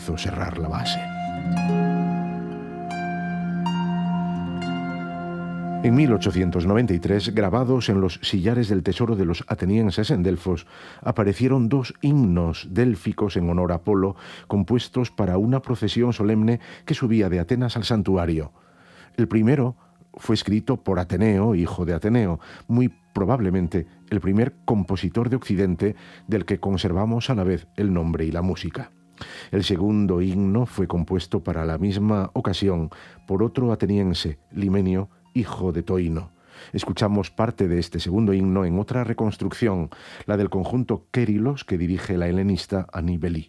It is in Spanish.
cerrar la base. En 1893, grabados en los sillares del tesoro de los atenienses en Delfos, aparecieron 2 himnos délficos en honor a Apolo, compuestos para una procesión solemne que subía de Atenas al santuario. El primero fue escrito por Ateneo, hijo de Ateneo, muy probablemente el primer compositor de Occidente del que conservamos a la vez el nombre y la música. El segundo himno fue compuesto para la misma ocasión por otro ateniense, Limenio, hijo de Toino. Escuchamos parte de este segundo himno en otra reconstrucción, la del conjunto Quérilos que dirige la helenista Annie Belly.